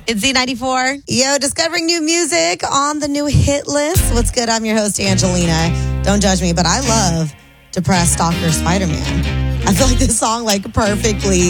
It's Z94. Yo, discovering new music on the new hit list. What's good? I'm your host, Angelina. Don't judge me, but I love Depressed Stalker Spider-Man. I feel like this song perfectly